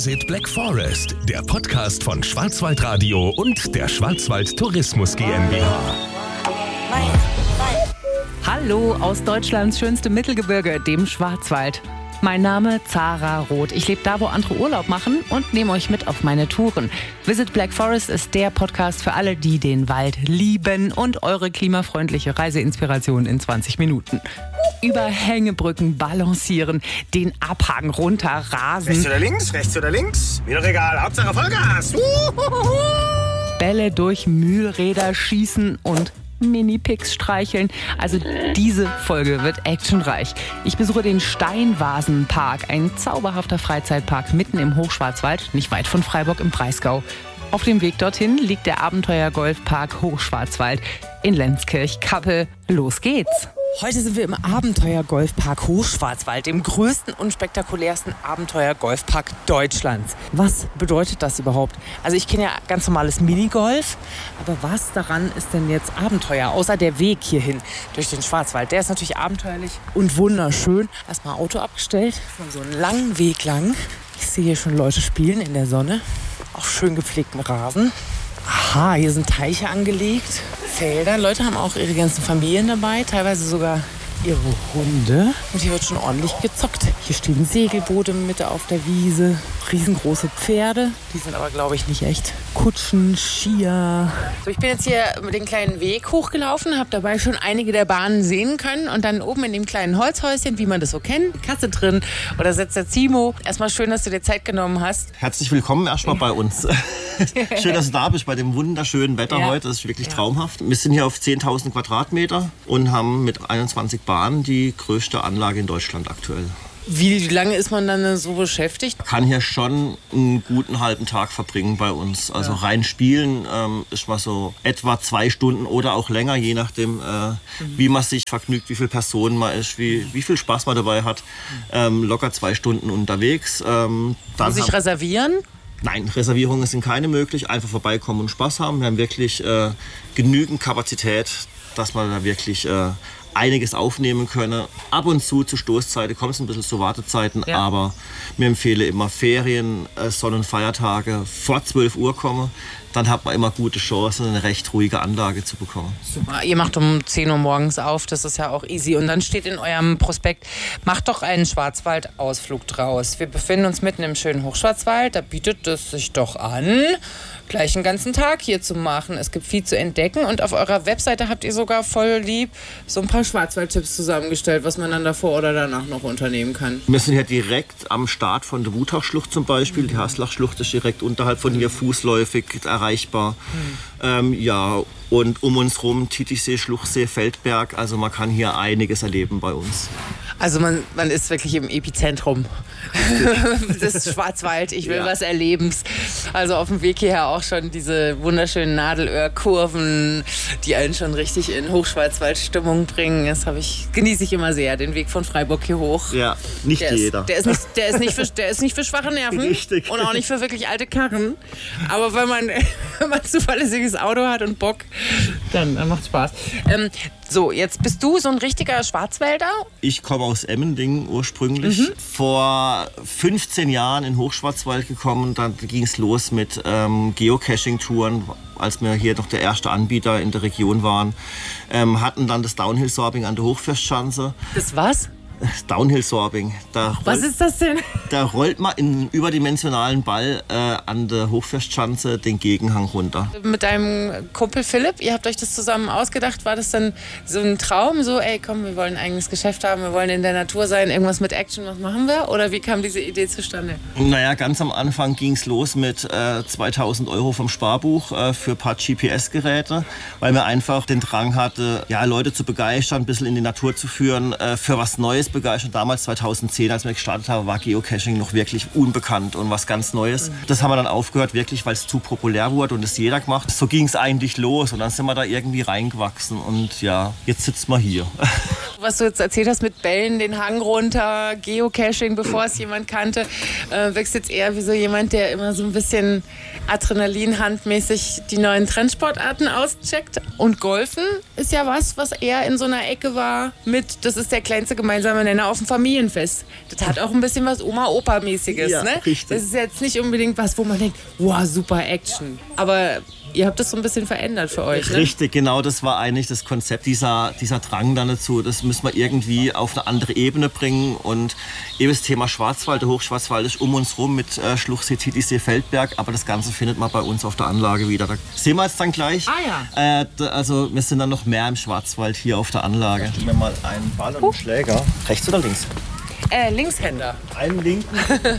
Visit Black Forest, der Podcast von Schwarzwaldradio und der Schwarzwald Tourismus GmbH. Hallo aus Deutschlands schönstem Mittelgebirge, dem Schwarzwald. Mein Name Zara Roth. Ich lebe da, wo andere Urlaub machen und nehme euch mit auf meine Touren. Visit Black Forest ist der Podcast für alle, die den Wald lieben und eure klimafreundliche Reiseinspiration in 20 Minuten. Über Hängebrücken balancieren, den Abhang runterrasen. Rechts oder links, rechts oder links. Mir doch egal, Hauptsache Vollgas. Bälle durch Mühlräder schießen und Mini-Picks streicheln. Also diese Folge wird actionreich. Ich besuche den Steinvasenpark, ein zauberhafter Freizeitpark mitten im Hochschwarzwald, nicht weit von Freiburg im Breisgau. Auf dem Weg dorthin liegt der Abenteuer-Golfpark Hochschwarzwald in Lenzkirch-Kappel. Los geht's! Heute sind wir im Abenteuer-Golfpark Hochschwarzwald, dem größten und spektakulärsten Abenteuer-Golfpark Deutschlands. Was bedeutet das überhaupt? Also ich kenne ja ganz normales Minigolf, aber was daran ist denn jetzt Abenteuer? Außer der Weg hierhin durch den Schwarzwald. Der ist natürlich abenteuerlich und wunderschön. Erstmal Auto abgestellt, von so einem langen Weg lang. Ich sehe hier schon Leute spielen in der Sonne. Auch schön gepflegten Rasen. Aha, hier sind Teiche angelegt, Felder. Leute haben auch ihre ganzen Familien dabei, teilweise sogar ihre Hunde. Und hier wird schon ordentlich gezockt. Hier stehen Segelboote Mitte auf der Wiese, riesengroße Pferde. Die sind aber, glaube ich, nicht echt. Kutschen, Skier. So, ich bin jetzt hier mit den kleinen Weg hochgelaufen, habe dabei schon einige der Bahnen sehen können. Und dann oben in dem kleinen Holzhäuschen, wie man das so kennt, Katze drin. Oder sitzt der Zimo. Erstmal schön, dass du dir Zeit genommen hast. Herzlich willkommen erstmal bei uns. Schön, dass du da bist bei dem wunderschönen Wetter heute. Das ist wirklich traumhaft. Wir sind hier auf 10.000 Quadratmeter und haben mit 21 Bahnen die größte Anlage in Deutschland aktuell. Wie lange ist man dann so beschäftigt? Man kann hier schon einen guten halben Tag verbringen bei uns. Also rein spielen ist mal so etwa 2 Stunden oder auch länger, je nachdem, wie man sich vergnügt, wie viele Personen man ist, wie viel Spaß man dabei hat. Locker 2 Stunden unterwegs. Muss ich reservieren? Nein, Reservierungen sind keine möglich. Einfach vorbeikommen und Spaß haben. Wir haben wirklich genügend Kapazität, dass man da wirklich einiges aufnehmen können. Ab und zu zur Stoßzeit kommt es ein bisschen zu Wartezeiten, aber mir empfehle immer Ferien, Sonn- und Feiertage vor 12 Uhr kommen. Dann hat man immer gute Chancen, eine recht ruhige Anlage zu bekommen. Super. Ihr macht um 10 Uhr morgens auf, das ist ja auch easy. Und dann steht in eurem Prospekt, macht doch einen Schwarzwald-Ausflug draus. Wir befinden uns mitten im schönen Hochschwarzwald, da bietet es sich doch an, gleich einen ganzen Tag hier zu machen. Es gibt viel zu entdecken und auf eurer Webseite habt ihr sogar voll lieb so ein paar Schwarzwald-Tipps zusammengestellt, was man dann davor oder danach noch unternehmen kann. Wir sind ja direkt am Start von der Wutachschlucht zum Beispiel. Die Haslachschlucht ist direkt unterhalb von hier fußläufig erreichbar. Und um uns rum Titisee, Schluchsee, Feldberg. Also man kann hier einiges erleben bei uns. Also man ist wirklich im Epizentrum des Schwarzwald. Ich will was erleben. Also auf dem Weg hierher auch schon diese wunderschönen Nadelöhrkurven, die einen schon richtig in Hochschwarzwald-Stimmung bringen. Das genieße ich immer sehr, den Weg von Freiburg hier hoch. Ja, nicht jeder. Der ist nicht für schwache Nerven. Richtig. Und auch nicht für wirklich alte Karren. Aber wenn man ein zuverlässiges Auto hat und Bock, dann macht Spaß. So, jetzt bist du so ein richtiger Schwarzwälder? Ich komme aus Emmendingen ursprünglich. Vor 15 Jahren in Hochschwarzwald gekommen. Dann ging es los mit Geocaching-Touren, als wir hier noch der erste Anbieter in der Region waren. Hatten dann das Downhill-Sorbing an der Hochfestschanze. Das was? Downhill-Sorbing. Was ist das denn? Da rollt man in einen überdimensionalen Ball an der Hochfestschanze den Gegenhang runter. Mit deinem Kumpel Philipp, ihr habt euch das zusammen ausgedacht. War das dann so ein Traum? So, ey, komm, wir wollen ein eigenes Geschäft haben, wir wollen in der Natur sein, irgendwas mit Action, was machen wir? Oder wie kam diese Idee zustande? Naja, ganz am Anfang ging es los mit 2.000 € vom Sparbuch für ein paar GPS-Geräte, weil wir einfach den Drang hatte, Leute zu begeistern, ein bisschen in die Natur zu führen, für was Neues begeistert. Damals 2010, als wir gestartet haben, war Geocaching noch wirklich unbekannt und was ganz Neues. Das haben wir dann aufgehört, wirklich, weil es zu populär wurde und es jeder gemacht. So ging es eigentlich los und dann sind wir da irgendwie reingewachsen und jetzt sitzen wir hier. Was du jetzt erzählt hast mit Bällen, den Hang runter, Geocaching, bevor es jemand kannte, wirkst jetzt eher wie so jemand, der immer so ein bisschen adrenalinhandmäßig die neuen Trendsportarten auscheckt. Und Golfen ist ja was eher in so einer Ecke war mit, das ist der kleinste gemeinsame Nenner auf dem Familienfest. Das hat auch ein bisschen was Oma-Opa-mäßiges, ja, ne? Richtig. Das ist jetzt nicht unbedingt was, wo man denkt, wow, super Action. Aber ihr habt das so ein bisschen verändert für euch, ne? Richtig, genau, das war eigentlich das Konzept, dieser Drang dann dazu. Das müssen wir irgendwie auf eine andere Ebene bringen. Und eben das Thema Schwarzwald, der Hochschwarzwald ist um uns rum mit Schluchsee, Titisee, Feldberg. Aber das Ganze findet man bei uns auf der Anlage wieder. Da sehen wir jetzt dann gleich. Also wir sind dann noch mehr im Schwarzwald hier auf der Anlage. Da stellen wir mal einen Ball und einen Schläger. Rechts oder links? Linkshänder. Einen linken.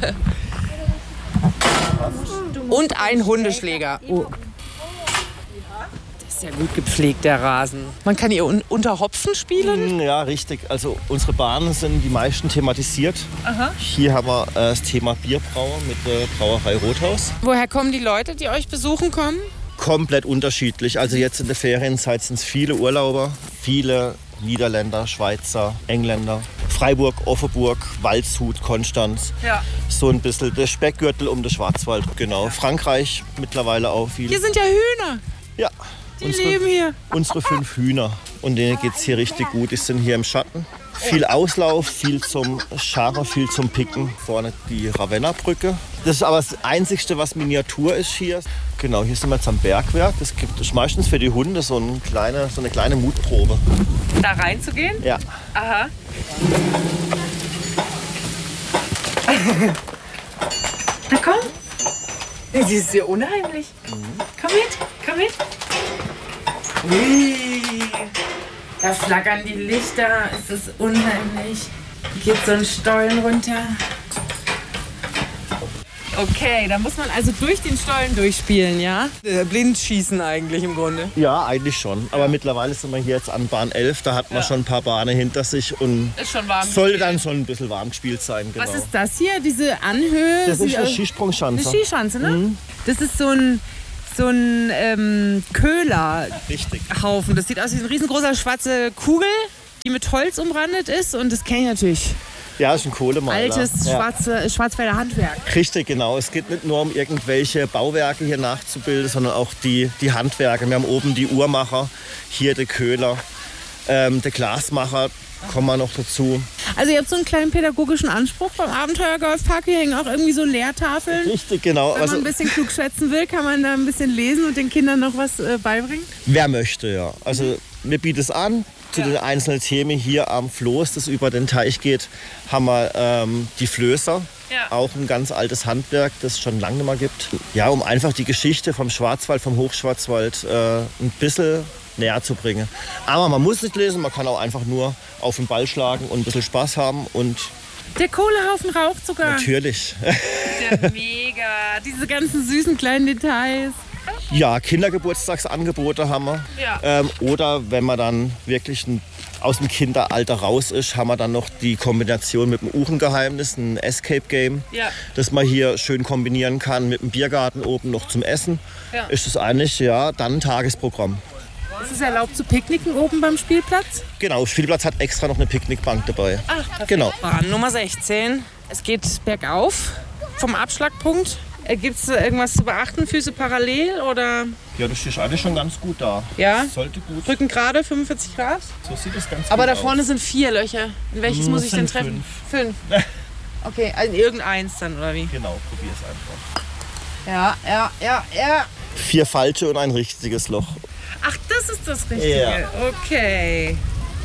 Und ein Hundeschläger. Oh. Das ist ja gut gepflegt, der Rasen. Man kann hier unter Hopfen spielen? Ja, richtig. Also unsere Bahnen sind die meisten thematisiert. Aha. Hier haben wir das Thema Bierbrauer mit der Brauerei Rothaus. Woher kommen die Leute, die euch besuchen kommen? Komplett unterschiedlich. Also jetzt in der Ferienzeit sind es viele Urlauber, viele Niederländer, Schweizer, Engländer. Freiburg, Offenburg, Waldshut, Konstanz. Ja. So ein bisschen der Speckgürtel um den Schwarzwald, genau. Frankreich mittlerweile auch viel. Hier sind ja Hühner. Ja. Die leben hier. Unsere 5 Hühner. Und denen geht es hier richtig gut. Die sind hier im Schatten. Viel Auslauf, viel zum Scharren, viel zum Picken. Vorne die Ravenna-Brücke. Das ist aber das Einzige, was Miniatur ist hier. Genau, hier sind wir jetzt am Bergwerk. Das gibt es meistens für die Hunde so eine kleine Mutprobe. Da reinzugehen? Ja. Aha. Na komm. Das ist ja unheimlich. Komm mit. Ui. Da flackern die Lichter. Es ist unheimlich. Geht so ein Stollen runter. Okay, da muss man also durch den Stollen durchspielen, ja? Blind schießen eigentlich im Grunde. Ja, eigentlich schon. Aber mittlerweile sind wir hier jetzt an Bahn 11. Da hat man schon ein paar Bahnen hinter sich. Und ist schon warm. Sollte dann schon ein bisschen warm gespielt sein. Genau. Was ist das hier? Diese Anhöhe? Das ist eine Skisprungschanze. Eine Skischanze, ne? Mhm. Das ist so ein Köhlerhaufen. Richtig. Das sieht aus wie eine riesengroße schwarze Kugel, die mit Holz umrandet ist. Und das kenne ich natürlich. Ja, ist ein Kohlemaler. Altes Schwarzwälder Handwerk. Richtig, genau. Es geht nicht nur um irgendwelche Bauwerke hier nachzubilden, sondern auch die Handwerke. Wir haben oben die Uhrmacher, hier der Köhler, der Glasmacher, kommen wir noch dazu. Also ihr habt so einen kleinen pädagogischen Anspruch beim Abenteuergolfpark. Hier hängen auch irgendwie so Lehrtafeln. Richtig, genau. Wenn man ein bisschen klug schwätzen will, kann man da ein bisschen lesen und den Kindern noch was beibringen? Wer möchte, ja. Also wir bieten es an. Zu den einzelnen Themen hier am Floß, das über den Teich geht, haben wir die Flößer. Ja. Auch ein ganz altes Handwerk, das es schon lange nicht mehr gibt. Ja, um einfach die Geschichte vom Schwarzwald, vom Hochschwarzwald ein bisschen näher zu bringen. Aber man muss nicht lesen, man kann auch einfach nur auf den Ball schlagen und ein bisschen Spaß haben. Und der Kohlehaufen raucht sogar. Natürlich. Das ist ja mega. Diese ganzen süßen kleinen Details. Ja, Kindergeburtstagsangebote haben wir. Ja. Oder wenn man dann wirklich aus dem Kinderalter raus ist, haben wir dann noch die Kombination mit dem Uhrengeheimnis, ein Escape Game, das man hier schön kombinieren kann mit dem Biergarten oben noch zum Essen. Ja. Ist das eigentlich dann ein Tagesprogramm. Ist es erlaubt zu picknicken oben beim Spielplatz? Genau, der Spielplatz hat extra noch eine Picknickbank dabei. Ach, perfekt. Genau. Bahn Nummer 16. Es geht bergauf vom Abschlagpunkt. Gibt es irgendwas zu beachten? Füße parallel oder? Ja, das steht eigentlich schon ganz gut da. Ja? Sollte gut. Rücken gerade, 45 Grad? So sieht es ganz gut aus. Aber da vorne sind 4 Löcher. In welches muss ich denn treffen? 5. Okay, also irgendeins dann, oder wie? Genau, probier's einfach. Ja. 4 falsche und ein richtiges Loch. Ach, das ist das Richtige. Ja. Okay.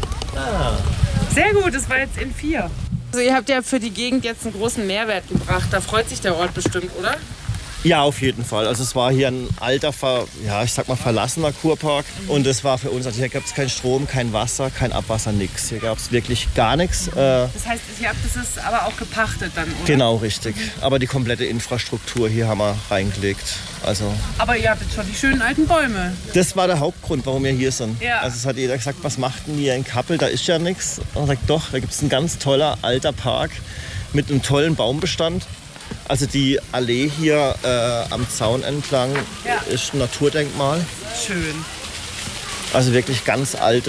Sehr gut, das war jetzt in 4. Also ihr habt ja für die Gegend jetzt einen großen Mehrwert gebracht. Da freut sich der Ort bestimmt, oder? Ja, auf jeden Fall. Also es war hier ein alter, verlassener Kurpark. Und es war für uns, also hier gab es keinen Strom, kein Wasser, kein Abwasser, nichts. Hier gab es wirklich gar nichts. Das heißt, ihr habt das aber auch gepachtet dann, oder? Genau, richtig. Aber die komplette Infrastruktur hier haben wir reingelegt. Also aber ihr habt jetzt schon die schönen alten Bäume. Das war der Hauptgrund, warum wir hier sind. Ja. Also es hat jeder gesagt, was macht denn ihr in Kappel? Da ist ja nichts. Und ich sagt, doch, da gibt es ein ganz toller alter Park mit einem tollen Baumbestand. Also die Allee hier am Zaun entlang ist ein Naturdenkmal. Schön. Also wirklich ganz alte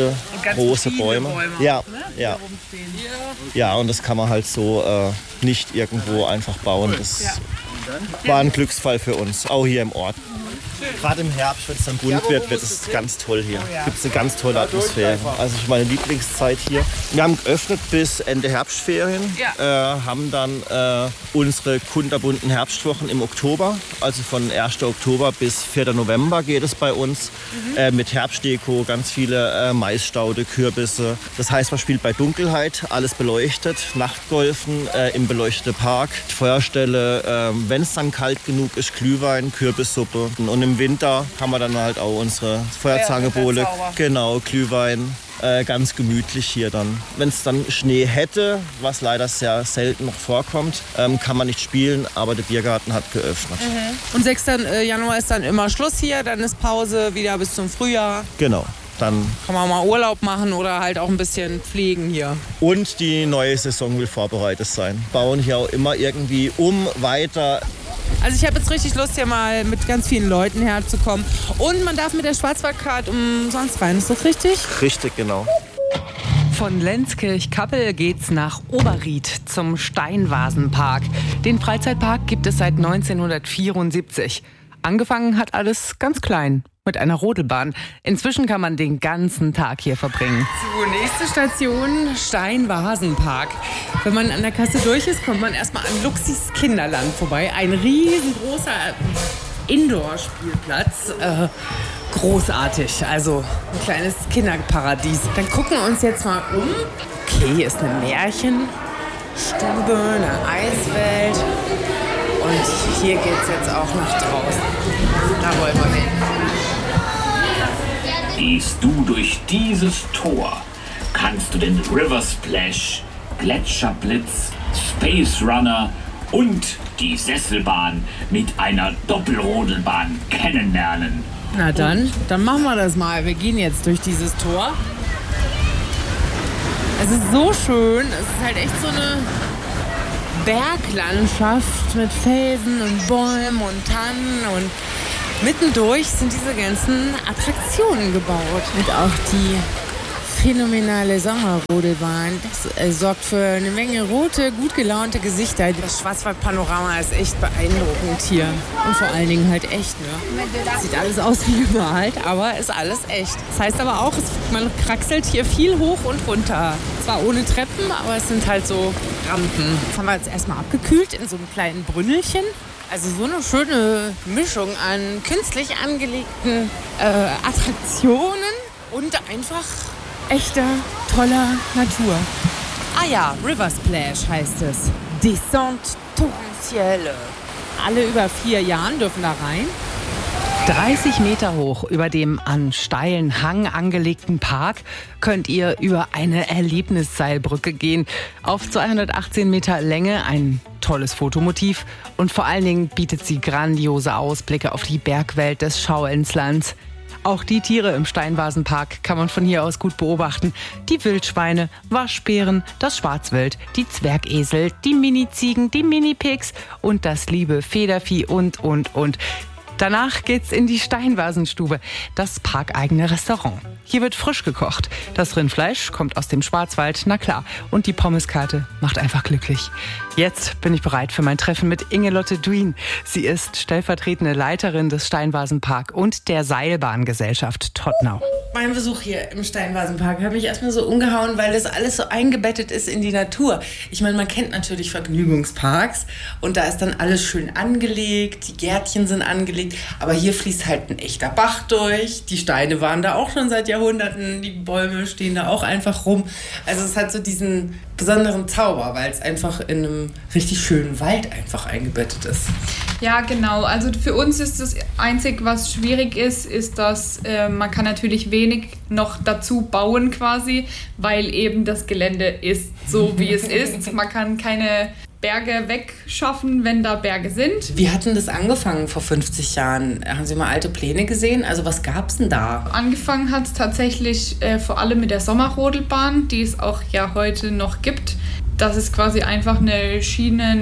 große Bäume. Ja, ja. Ja, und das kann man halt so nicht irgendwo einfach bauen. Das war ein Glücksfall für uns, auch hier im Ort. Gerade im Herbst, wenn es dann bunt wird, wird es ganz toll hier. Gibt es eine ganz tolle Atmosphäre. Also ich meine Lieblingszeit hier. Wir haben geöffnet bis Ende Herbstferien, haben dann unsere kunterbunten Herbstwochen im Oktober. Also von 1. Oktober bis 4. November geht es bei uns mit Herbstdeko, ganz viele Maisstaude, Kürbisse. Das heißt, man spielt bei Dunkelheit, alles beleuchtet, Nachtgolfen im beleuchteten Park, Feuerstelle, wenn es dann kalt genug ist, Glühwein, Kürbissuppe. Und im Winter haben wir dann halt auch unsere Feuerzangenbowle, genau, Glühwein, ganz gemütlich hier dann. Wenn es dann Schnee hätte, was leider sehr selten noch vorkommt, kann man nicht spielen, aber der Biergarten hat geöffnet. Und 6. Januar ist dann immer Schluss hier, dann ist Pause wieder bis zum Frühjahr. Genau. Dann kann man mal Urlaub machen oder halt auch ein bisschen pflegen hier. Und die neue Saison will vorbereitet sein. Bauen hier auch immer irgendwie weiter. Also ich habe jetzt richtig Lust, hier mal mit ganz vielen Leuten herzukommen. Und man darf mit der Schwarzwaldcard umsonst rein, ist das richtig? Richtig, genau. Von Lenzkirch-Kappel geht's nach Oberried zum Steinvasenpark. Den Freizeitpark gibt es seit 1974. Angefangen hat alles ganz klein. Mit einer Rodelbahn. Inzwischen kann man den ganzen Tag hier verbringen. So, nächste Station, Steinvasenpark. Wenn man an der Kasse durch ist, kommt man erstmal an Luxis Kinderland vorbei. Ein riesengroßer Indoor-Spielplatz. Großartig, also ein kleines Kinderparadies. Dann gucken wir uns jetzt mal um. Okay, hier ist eine Märchenstube, eine Eiswelt. Und hier geht's jetzt auch nach draußen. Da wollen wir hin. Gehst du durch dieses Tor, kannst du den River Splash, Gletscherblitz, Space Runner und die Sesselbahn mit einer Doppelrodelbahn kennenlernen. Na dann machen wir das mal. Wir gehen jetzt durch dieses Tor. Es ist so schön. Es ist halt echt so eine Berglandschaft mit Felsen und Bäumen und Tannen und mittendurch sind diese ganzen Attraktionen gebaut. Und auch die phänomenale Sommerrodelbahn. Das sorgt für eine Menge rote, gut gelaunte Gesichter. Das Schwarzwaldpanorama ist echt beeindruckend hier. Und vor allen Dingen halt echt. Ne? Sieht alles aus wie gemalt, aber ist alles echt. Das heißt aber auch, man kraxelt hier viel hoch und runter. Zwar ohne Treppen, aber es sind halt so Rampen. Das haben wir jetzt erstmal abgekühlt in so einem kleinen Brünnelchen. Also so eine schöne Mischung an künstlich angelegten Attraktionen und einfach echter, toller Natur. Ah ja, River Splash heißt es. Descente torrentielle. Alle über 4 Jahren dürfen da rein. 30 Meter hoch über dem an steilen Hang angelegten Park könnt ihr über eine Erlebnisseilbrücke gehen. Auf 218 Meter Länge ein tolles Fotomotiv und vor allen Dingen bietet sie grandiose Ausblicke auf die Bergwelt des Schauinslands. Auch die Tiere im Steinvasenpark kann man von hier aus gut beobachten. Die Wildschweine, Waschbären, das Schwarzwild, die Zwergesel, die Mini-Ziegen, die Mini-Pigs und das liebe Federvieh und. Danach geht's in die Steinvasenstube, das parkeigene Restaurant. Hier wird frisch gekocht. Das Rindfleisch kommt aus dem Schwarzwald, na klar. Und die Pommeskarte macht einfach glücklich. Jetzt bin ich bereit für mein Treffen mit Ingelotte Duin. Sie ist stellvertretende Leiterin des Steinvasenpark und der Seilbahngesellschaft Todtnau. Mein Besuch hier im Steinvasenpark hat mich erstmal so umgehauen, weil das alles so eingebettet ist in die Natur. Ich meine, man kennt natürlich Vergnügungsparks und da ist dann alles schön angelegt, die Gärtchen sind angelegt, aber hier fließt halt ein echter Bach durch. Die Steine waren da auch schon seit Jahrhunderten, die Bäume stehen da auch einfach rum. Also es hat so diesen besonderen Zauber, weil es einfach in einem richtig schönen Wald einfach eingebettet ist. Ja, genau. Also für uns ist das Einzige, was schwierig ist, dass man kann natürlich wenig noch dazu bauen quasi, weil eben das Gelände ist so, wie es ist. Man kann keine Berge wegschaffen, wenn da Berge sind. Wie hat denn das angefangen vor 50 Jahren? Haben Sie mal alte Pläne gesehen? Also was gab es denn da? Angefangen hat es tatsächlich vor allem mit der Sommerrodelbahn, die es auch ja heute noch gibt. Das ist quasi einfach eine Schiene,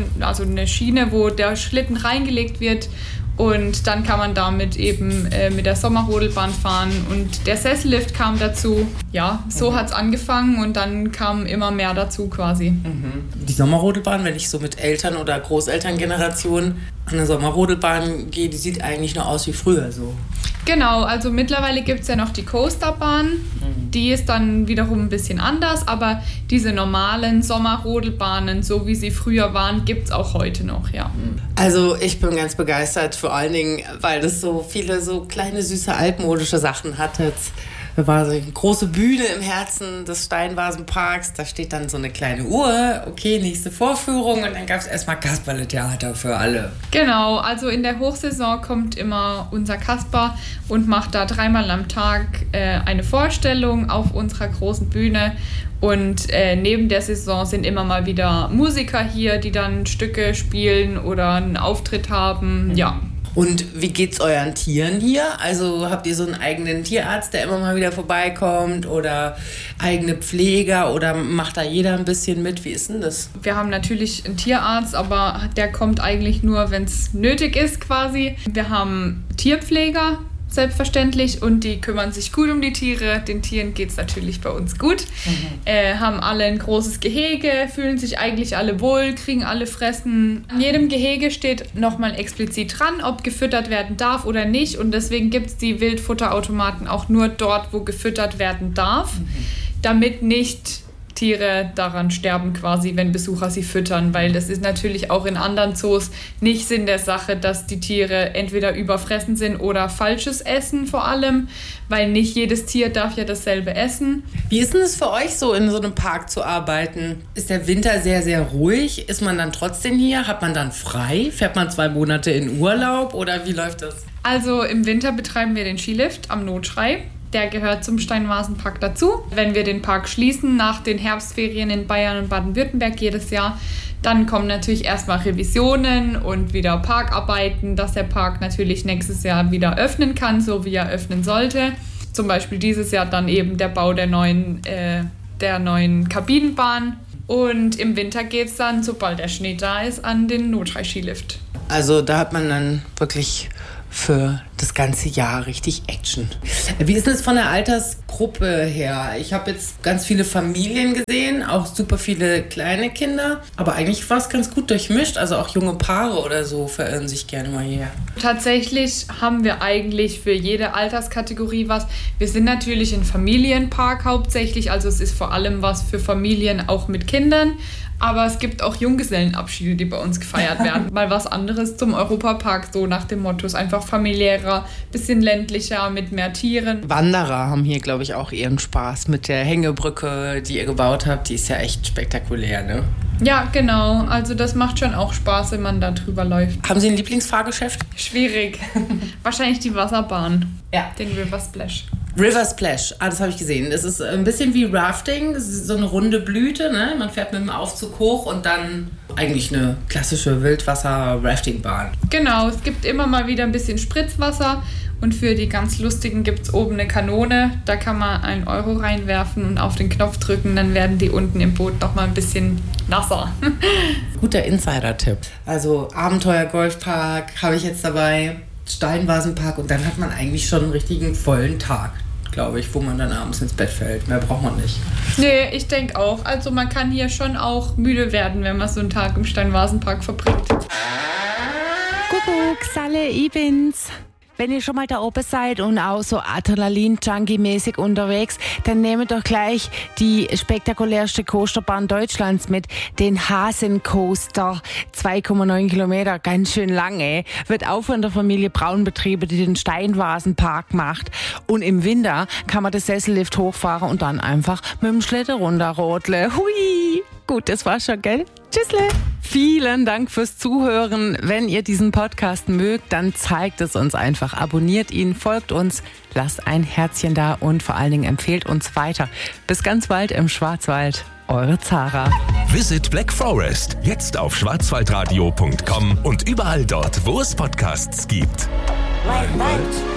wo der Schlitten reingelegt wird. Und dann kann man damit eben mit der Sommerrodelbahn fahren. Und der Sessellift kam dazu. Ja, so hat es angefangen und dann kam immer mehr dazu quasi. Die Sommerrodelbahn, wenn ich so mit Eltern- oder Großelterngenerationen an eine Sommerrodelbahn gehe, die sieht eigentlich nur aus wie früher so. Genau, also mittlerweile gibt es ja noch die Coasterbahn. Die ist dann wiederum ein bisschen anders, aber diese normalen Sommerrodelbahnen, so wie sie früher waren, gibt es auch heute noch, ja. Also ich bin ganz begeistert, vor allen Dingen, weil das so viele so kleine, süße, altmodische Sachen hat. Jetzt war so eine große Bühne im Herzen des Steinvasenparks. Da steht dann so eine kleine Uhr. Okay, nächste Vorführung. Und dann gab es erstmal Kasperle-Theater für alle. Genau, also in der Hochsaison kommt immer unser Kasper und macht da 3-mal am Tag eine Vorstellung auf unserer großen Bühne. Und neben der Saison sind immer mal wieder Musiker hier, die dann Stücke spielen oder einen Auftritt haben. Ja. Und wie geht's euren Tieren hier? Also habt ihr so einen eigenen Tierarzt, der immer mal wieder vorbeikommt oder eigene Pfleger oder macht da jeder ein bisschen mit? Wie ist denn das? Wir haben natürlich einen Tierarzt, aber der kommt eigentlich nur, wenn es nötig ist quasi. Wir haben Tierpfleger, selbstverständlich, und die kümmern sich gut um die Tiere. Den Tieren geht es natürlich bei uns gut. Haben alle ein großes Gehege, fühlen sich eigentlich alle wohl, kriegen alle Fressen. An jedem Gehege steht nochmal explizit dran, ob gefüttert werden darf oder nicht. Und deswegen gibt es die Wildfutterautomaten auch nur dort, wo gefüttert werden darf, damit nicht Tiere daran sterben quasi, wenn Besucher sie füttern, weil das ist natürlich auch in anderen Zoos nicht Sinn der Sache, dass die Tiere entweder überfressen sind oder falsches essen vor allem, weil nicht jedes Tier darf ja dasselbe essen. Wie ist denn es für euch so, in so einem Park zu arbeiten? Ist der Winter sehr, sehr ruhig? Ist man dann trotzdem hier? Hat man dann frei? Fährt man 2 Monate in Urlaub oder wie läuft das? Also im Winter betreiben wir den Skilift am Notschrei. Der gehört zum Steinvasenpark dazu. Wenn wir den Park schließen nach den Herbstferien in Bayern und Baden-Württemberg jedes Jahr, dann kommen natürlich erstmal Revisionen und wieder Parkarbeiten, dass der Park natürlich nächstes Jahr wieder öffnen kann, so wie er öffnen sollte. Zum Beispiel dieses Jahr dann eben der Bau der neuen Kabinenbahn. Und im Winter geht es dann, sobald der Schnee da ist, an den Notschrei-Skilift. Also da hat man dann wirklich für das ganze Jahr richtig Action. Wie ist es von der Altersgruppe her? Ich habe jetzt ganz viele Familien gesehen, auch super viele kleine Kinder, aber eigentlich war es ganz gut durchmischt, also auch junge Paare oder so verirren sich gerne mal hierher. Tatsächlich haben wir eigentlich für jede Alterskategorie was. Wir sind natürlich ein Familienpark hauptsächlich, also es ist vor allem was für Familien auch mit Kindern. Aber es gibt auch Junggesellenabschiede, die bei uns gefeiert werden. Mal was anderes zum Europapark, so nach dem Motto, ist einfach familiärer, bisschen ländlicher, mit mehr Tieren. Wanderer haben hier, glaube ich, auch ihren Spaß mit der Hängebrücke, die ihr gebaut habt. Die ist ja echt spektakulär, ne? Ja, genau. Also das macht schon auch Spaß, wenn man da drüber läuft. Haben Sie ein Lieblingsfahrgeschäft? Schwierig. Wahrscheinlich die Wasserbahn. Ja. Den River Splash. River Splash, das habe ich gesehen. Das ist ein bisschen wie Rafting, das ist so eine runde Blüte, ne? Man fährt mit dem Aufzug hoch und dann eigentlich eine klassische Wildwasser-Rafting-Bahn. Genau, es gibt immer mal wieder ein bisschen Spritzwasser und für die ganz Lustigen gibt es oben eine Kanone. Da kann man 1 Euro reinwerfen und auf den Knopf drücken, dann werden die unten im Boot noch mal ein bisschen nasser. Guter Insider-Tipp. Also Abenteuer-Golfpark habe ich jetzt dabei, Steinvasenpark und dann hat man eigentlich schon einen richtigen vollen Tag, glaube ich, wo man dann abends ins Bett fällt. Mehr braucht man nicht. Nee, ich denke auch. Also man kann hier schon auch müde werden, wenn man so einen Tag im Steinvasenpark verbringt. Kuckuck, Salle, ich bin's. Wenn ihr schon mal da oben seid und auch so Adrenalin-Junkie-mäßig unterwegs, dann nehmt doch gleich die spektakulärste Coasterbahn Deutschlands mit, den Hasencoaster. 2,9 Kilometer, ganz schön lang, ey. Wird auch von der Familie Braun betrieben, die den Steinvasenpark macht. Und im Winter kann man den Sessellift hochfahren und dann einfach mit dem Schlitten runterrodeln. Hui! Gut, das war's schon, gell? Tschüssle! Vielen Dank fürs Zuhören. Wenn ihr diesen Podcast mögt, dann zeigt es uns einfach. Abonniert ihn, folgt uns, lasst ein Herzchen da und vor allen Dingen empfehlt uns weiter. Bis ganz bald im Schwarzwald. Eure Zara. Visit Black Forest. Jetzt auf schwarzwaldradio.com und überall dort, wo es Podcasts gibt. Wald.